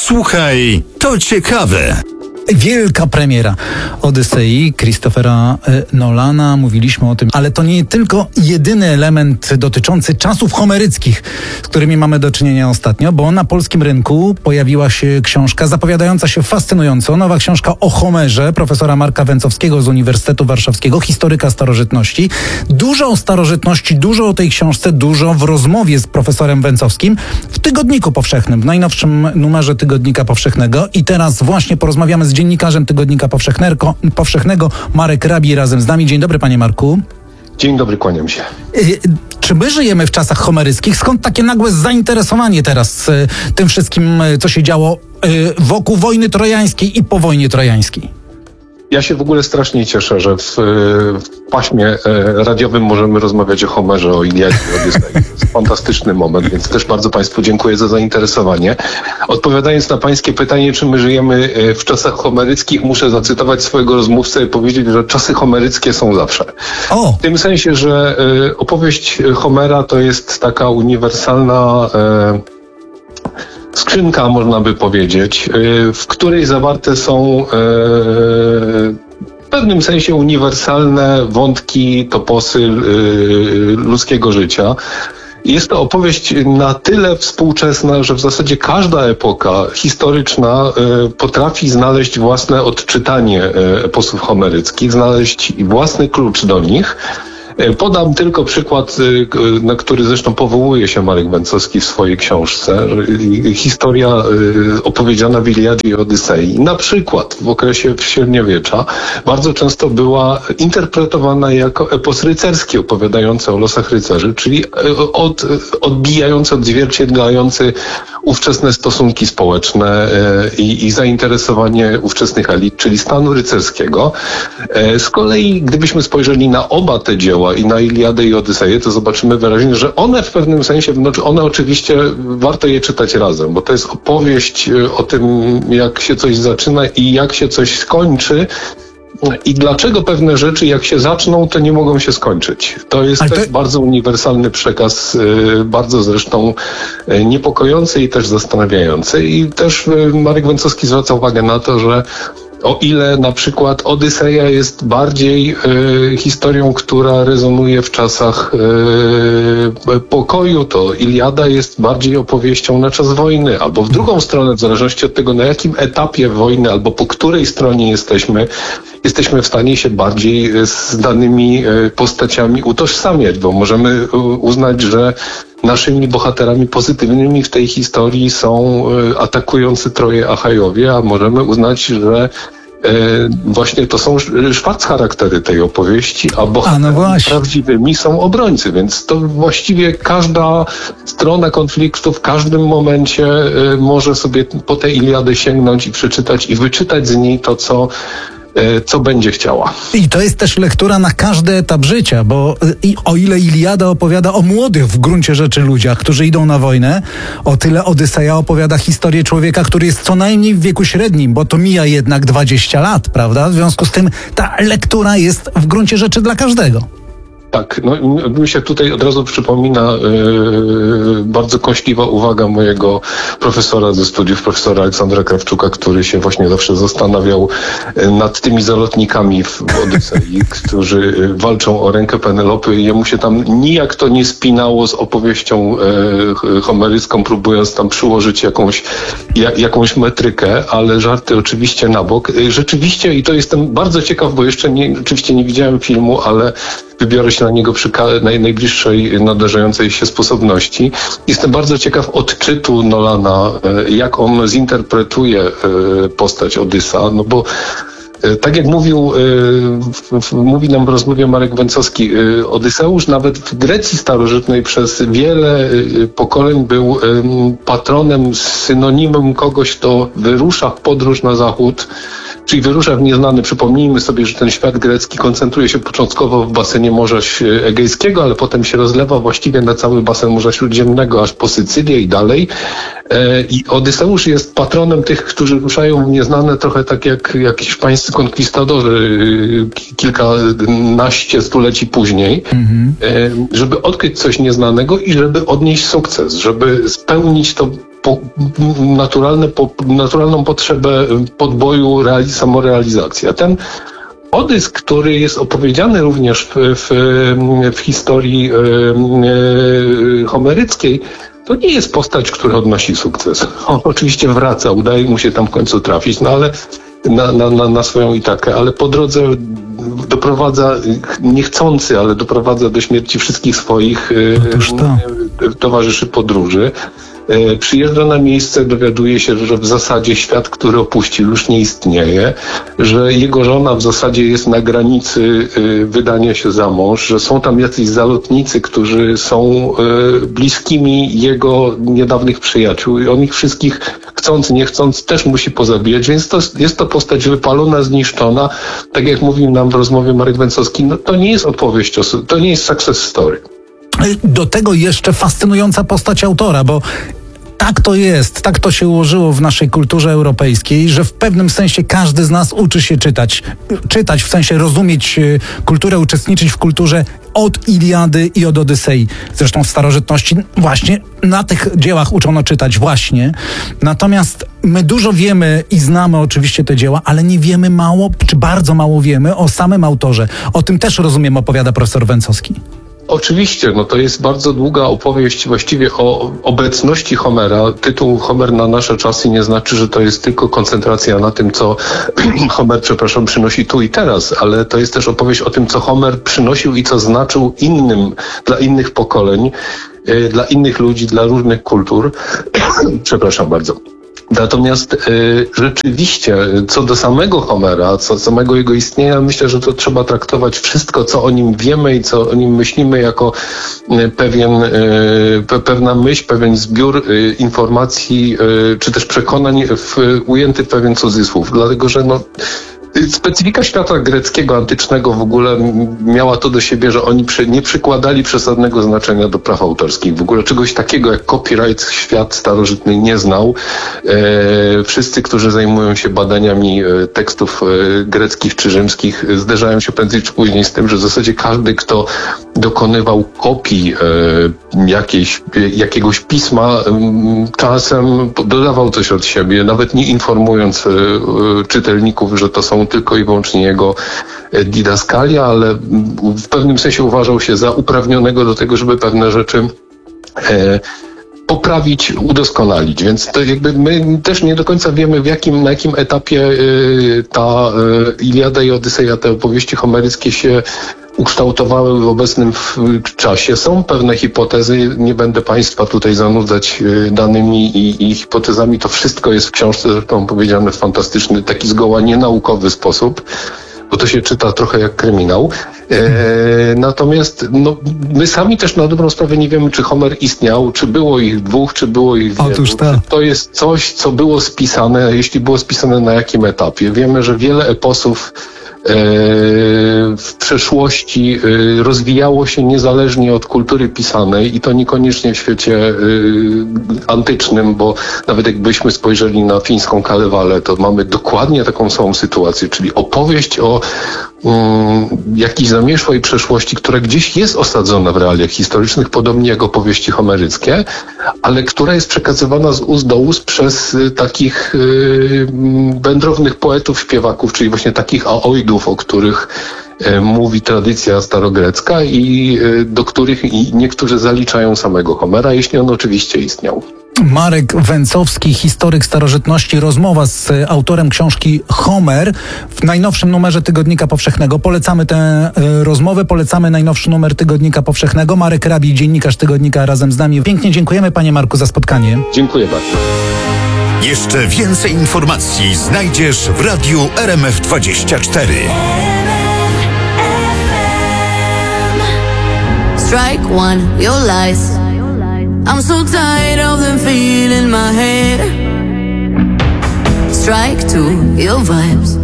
Słuchaj, to ciekawe. Wielka premiera Odysei Christophera Nolana. Mówiliśmy o tym, ale to nie tylko jedyny element dotyczący czasów homeryckich, z którymi mamy do czynienia ostatnio, bo na polskim rynku pojawiła się książka zapowiadająca się fascynująco. Nowa książka o Homerze profesora Marka Węcowskiego z Uniwersytetu Warszawskiego, historyka starożytności. Dużo o starożytności, dużo o tej książce, dużo w rozmowie z profesorem Węcowskim w Tygodniku Powszechnym, w najnowszym numerze Tygodnika Powszechnego. I teraz właśnie porozmawiamy z dziennikarzem Tygodnika Powszechnego Marek Rabi razem z nami. Dzień dobry, panie Marku. Dzień dobry, kłaniam się. Czy my żyjemy w czasach homeryckich? Skąd takie nagłe zainteresowanie teraz tym wszystkim, co się działo wokół wojny trojańskiej i po wojnie trojańskiej? Ja się w ogóle strasznie cieszę, że w paśmie radiowym możemy rozmawiać o Homerze, o Iliadzie, o Odysei. To jest fantastyczny moment, więc też bardzo państwu dziękuję za zainteresowanie. Odpowiadając na pańskie pytanie, czy my żyjemy w czasach homeryckich, muszę zacytować swojego rozmówcę i powiedzieć, że czasy homeryckie są zawsze. W tym sensie, że opowieść Homera to jest taka uniwersalna skrzynka, można by powiedzieć, w której zawarte są w pewnym sensie uniwersalne wątki, toposy ludzkiego życia. Jest to opowieść na tyle współczesna, że w zasadzie każda epoka historyczna potrafi znaleźć własne odczytanie eposów homeryckich, znaleźć własny klucz do nich. Podam tylko przykład, na który zresztą powołuje się Marek Węcowski w swojej książce. Historia opowiedziana w Iliadzie i Odysei, na przykład w okresie średniowiecza, bardzo często była interpretowana jako epos rycerski opowiadający o losach rycerzy, czyli odbijający, odzwierciedlający ówczesne stosunki społeczne i zainteresowanie ówczesnych elit, czyli stanu rycerskiego. Z kolei, gdybyśmy spojrzeli na oba te dzieła, i na Iliadę i Odyseję, to zobaczymy wyraźnie, że one w pewnym sensie, one oczywiście warto je czytać razem, bo to jest opowieść o tym, jak się coś zaczyna i jak się coś skończy. I dlaczego pewne rzeczy, jak się zaczną, to nie mogą się skończyć. To jest też bardzo uniwersalny przekaz, bardzo zresztą niepokojący i też zastanawiający. I też Marek Węcowski zwraca uwagę na to, że o ile na przykład Odyseja jest bardziej historią, która rezonuje w czasach pokoju, to Iliada jest bardziej opowieścią na czas wojny, albo w drugą stronę, w zależności od tego, na jakim etapie wojny, albo po której stronie jesteśmy w stanie się bardziej z danymi postaciami utożsamiać, bo możemy uznać, że naszymi bohaterami pozytywnymi w tej historii są atakujący Troję Achajowie, a możemy uznać, że właśnie to są szwarc-charaktery tej opowieści, a bohaterami prawdziwymi są obrońcy, więc to właściwie każda strona konfliktu w każdym momencie może sobie po tę Iliadę sięgnąć i przeczytać i wyczytać z niej to, co będzie chciała. I to jest też lektura na każdy etap życia, bo o ile Iliada opowiada o młodych w gruncie rzeczy ludziach, którzy idą na wojnę, o tyle Odyseja opowiada historię człowieka, który jest co najmniej w wieku średnim, bo to mija jednak 20 lat, prawda? W związku z tym ta lektura jest w gruncie rzeczy dla każdego. Tak, mi się tutaj od razu przypomina bardzo kąśliwa uwaga mojego profesora ze studiów, profesora Aleksandra Krawczuka, który się właśnie zawsze zastanawiał nad tymi zalotnikami w Odysei, którzy walczą o rękę Penelopy i jemu się tam nijak to nie spinało z opowieścią homerycką, próbując tam przyłożyć jakąś metrykę, ale żarty oczywiście na bok. Rzeczywiście, i to jestem bardzo ciekaw, bo jeszcze oczywiście nie widziałem filmu, ale wybiorę się na niego przy najbliższej nadarzającej się sposobności. Jestem bardzo ciekaw odczytu Nolana, jak on zinterpretuje postać Odysa, no bo tak jak mówi nam w rozmowie Marek Węcowski, Odyseusz nawet w Grecji starożytnej przez wiele pokoleń był patronem, synonimem kogoś, kto wyrusza w podróż na zachód, czyli wyrusza w nieznany. Przypomnijmy sobie, że ten świat grecki koncentruje się początkowo w basenie Morza Egejskiego, ale potem się rozlewa właściwie na cały basen Morza Śródziemnego, aż po Sycylię i dalej. I Odyseusz jest patronem tych, którzy ruszają w nieznane, trochę tak jak hiszpańscy konkwistadorzy kilkanaście stuleci później, żeby odkryć coś nieznanego i żeby odnieść sukces, żeby spełnić to naturalną potrzebę podboju, samorealizacji. A ten Odyss, który jest opowiedziany również w historii homeryckiej, to nie jest postać, która odnosi sukces. On oczywiście wraca, udaje mu się tam w końcu trafić, no ale na swoją Itakę, ale po drodze doprowadza, niechcący, ale doprowadza do śmierci wszystkich swoich towarzyszy podróży. Przyjeżdża na miejsce, dowiaduje się, że w zasadzie świat, który opuścił, już nie istnieje, że jego żona w zasadzie jest na granicy wydania się za mąż, że są tam jacyś zalotnicy, którzy są bliskimi jego niedawnych przyjaciół i on ich wszystkich, chcąc, nie chcąc, też musi pozabijać, więc jest to postać wypalona, zniszczona. Tak jak mówił nam w rozmowie Marek Węcowski, no to nie jest opowieść, to nie jest success story. Do tego jeszcze fascynująca postać autora, bo tak to jest, tak to się ułożyło w naszej kulturze europejskiej, że w pewnym sensie każdy z nas uczy się czytać. Czytać, w sensie rozumieć kulturę, uczestniczyć w kulturze od Iliady i od Odysei. Zresztą w starożytności właśnie na tych dziełach uczono czytać właśnie. Natomiast my dużo wiemy i znamy oczywiście te dzieła, ale nie wiemy mało, czy bardzo mało wiemy o samym autorze. O tym też, rozumiem, opowiada profesor Węcowski. Oczywiście, no to jest bardzo długa opowieść właściwie o obecności Homera. Tytuł Homer na nasze czasy nie znaczy, że to jest tylko koncentracja na tym, co Homer, przynosi tu i teraz, ale to jest też opowieść o tym, co Homer przynosił i co znaczył innym, dla innych pokoleń, dla innych ludzi, dla różnych kultur. Przepraszam bardzo. Natomiast rzeczywiście, co do samego Homera, co do samego jego istnienia, myślę, że to trzeba traktować wszystko, co o nim wiemy i co o nim myślimy, jako pewna myśl, pewien zbiór informacji, czy też przekonań ujęty w pewien cudzysłów. Dlatego, że specyfika świata greckiego, antycznego w ogóle miała to do siebie, że oni nie przykładali przesadnego znaczenia do praw autorskich. W ogóle czegoś takiego jak copyright świat starożytny nie znał. Wszyscy, którzy zajmują się badaniami tekstów greckich czy rzymskich, zderzają się prędzej czy później z tym, że w zasadzie każdy, kto dokonywał kopii jakiegoś pisma, czasem dodawał coś od siebie, nawet nie informując czytelników, że to są tylko i wyłącznie jego didaskalia, ale w pewnym sensie uważał się za uprawnionego do tego, żeby pewne rzeczy poprawić, udoskonalić. Więc to jakby my też nie do końca wiemy, na jakim etapie ta Iliada i Odyseja, te opowieści homeryckie się ukształtowały w obecnym czasie. Są pewne hipotezy, nie będę Państwa tutaj zanudzać danymi i hipotezami. To wszystko jest w książce, zresztą powiedziane w fantastyczny, taki zgoła nienaukowy sposób, bo to się czyta trochę jak kryminał. Natomiast my sami też na dobrą sprawę nie wiemy, czy Homer istniał, czy było ich dwóch, czy było ich wielu. Otóż tak. To jest coś, co było spisane, jeśli było spisane na jakim etapie. Wiemy, że wiele eposów w przeszłości rozwijało się niezależnie od kultury pisanej i to niekoniecznie w świecie antycznym, bo nawet jakbyśmy spojrzeli na fińską Kalewalę, to mamy dokładnie taką samą sytuację, czyli opowieść o jakiejś zamieszłej przeszłości, która gdzieś jest osadzona w realiach historycznych, podobnie jak opowieści homeryckie, ale która jest przekazywana z ust do ust przez takich wędrownych poetów, śpiewaków, czyli właśnie takich aoidów, o których mówi tradycja starogrecka i do których niektórzy zaliczają samego Homera, jeśli on oczywiście istniał. Marek Węcowski, historyk starożytności, rozmowa z autorem książki Homer w najnowszym numerze Tygodnika Powszechnego. Polecamy tę rozmowę, polecamy najnowszy numer Tygodnika Powszechnego. Marek Rabi, dziennikarz Tygodnika, razem z nami. Pięknie dziękujemy, panie Marku, za spotkanie. Dziękuję bardzo. Jeszcze więcej informacji znajdziesz w radiu RMF24. Strike one, your lies. I'm so tired of them feeling my head. Strike two, your vibes.